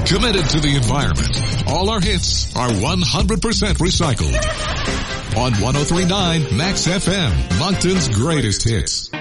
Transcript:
Committed to the environment. All our hits are 100% recycled. On 103.9 Max FM, Moncton's greatest hits.